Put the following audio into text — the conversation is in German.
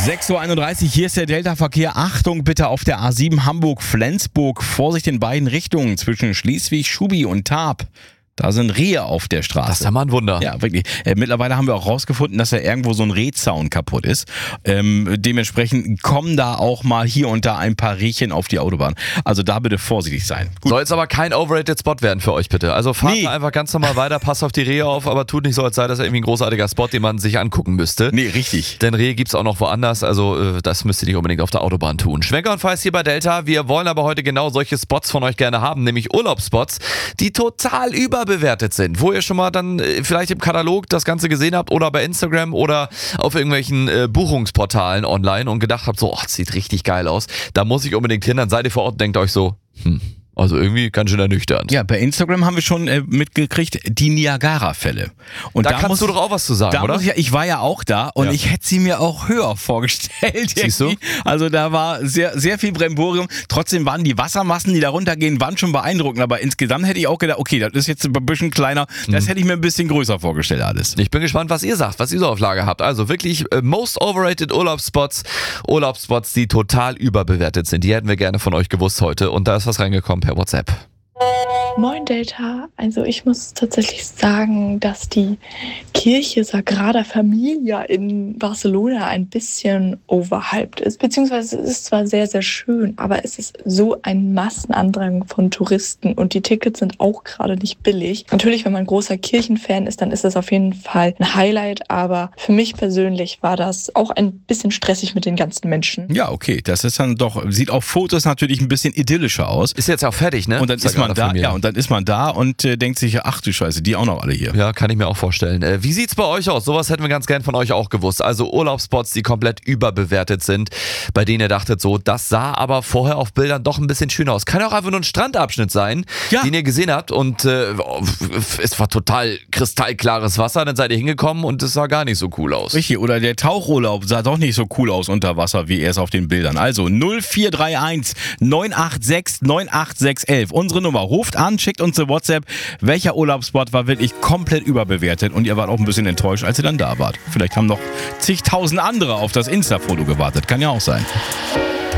6.31 Uhr, hier ist der Delta-Verkehr. Achtung bitte auf der A7 Hamburg-Flensburg. Vorsicht in beiden Richtungen zwischen Schleswig, Schubi und Tarp. Da sind Rehe auf der Straße. Das ist ja mal ein Wunder. Ja, wirklich. Mittlerweile haben wir auch rausgefunden, dass da irgendwo so ein Rehzaun kaputt ist. Dementsprechend kommen da auch mal hier und da ein paar Rehchen auf die Autobahn. Also da bitte vorsichtig sein. Gut. Soll jetzt aber kein overrated Spot werden für euch, bitte. Also fahrt einfach ganz normal weiter, passt auf die Rehe auf, aber tut nicht so, als sei das irgendwie ein großartiger Spot, den man sich angucken müsste. Nee, richtig. Denn Rehe gibt's auch noch woanders, also das müsst ihr nicht unbedingt auf der Autobahn tun. Schwenker und Feist hier bei Delta. Wir wollen aber heute genau solche Spots von euch gerne haben, nämlich Urlaubsspots, die total überbewertet sind. Wo ihr schon mal dann vielleicht im Katalog das Ganze gesehen habt oder bei Instagram oder auf irgendwelchen Buchungsportalen online und gedacht habt, so, das sieht richtig geil aus. Da muss ich unbedingt hin. Dann seid ihr vor Ort und denkt euch so, also irgendwie ganz schön ernüchternd. Ja, bei Instagram haben wir schon mitgekriegt, die Niagara-Fälle. Und da kannst du doch auch was zu sagen, oder? Ich war ja auch da und ich hätte sie mir auch höher vorgestellt. Siehst du? Also da war sehr, sehr viel Bremborium. Trotzdem waren die Wassermassen, die da runtergehen, waren schon beeindruckend. Aber insgesamt hätte ich auch gedacht, okay, das ist jetzt ein bisschen kleiner. Das hätte ich mir ein bisschen größer vorgestellt alles. Ich bin gespannt, was ihr sagt, was ihr so auf Lager habt. Also wirklich most overrated Urlaubsspots, die total überbewertet sind. Die hätten wir gerne von euch gewusst heute. Und da ist was reingekommen per WhatsApp. Moin Delta, also ich muss tatsächlich sagen, dass die Kirche Sagrada Familia in Barcelona ein bisschen overhyped ist, beziehungsweise es ist zwar sehr, sehr schön, aber es ist so ein Massenandrang von Touristen und die Tickets sind auch gerade nicht billig. Natürlich, wenn man großer Kirchenfan ist, dann ist das auf jeden Fall ein Highlight, aber für mich persönlich war das auch ein bisschen stressig mit den ganzen Menschen. Ja, okay, das ist dann doch, sieht auf Fotos natürlich ein bisschen idyllischer aus. Ist jetzt auch fertig, ne? Und dann ist man da, und dann ist man da und denkt sich, ach du Scheiße, die auch noch alle hier. Ja, kann ich mir auch vorstellen. Wie sieht's bei euch aus? Sowas hätten wir ganz gern von euch auch gewusst. Also Urlaubsspots, die komplett überbewertet sind, bei denen ihr dachtet so, das sah aber vorher auf Bildern doch ein bisschen schön aus. Kann ja auch einfach nur ein Strandabschnitt sein, den ihr gesehen habt und es war total kristallklares Wasser, dann seid ihr hingekommen und es sah gar nicht so cool aus. Richtig, oder der Tauchurlaub sah doch nicht so cool aus unter Wasser, wie er es auf den Bildern. Also 0431 986 98611. Unsere Nummer. Ruft an, schickt uns eine WhatsApp. Welcher Urlaubsspot war wirklich komplett überbewertet und ihr wart auch ein bisschen enttäuscht, als ihr dann da wart. Vielleicht haben noch zigtausend andere auf das Insta-Foto gewartet. Kann ja auch sein.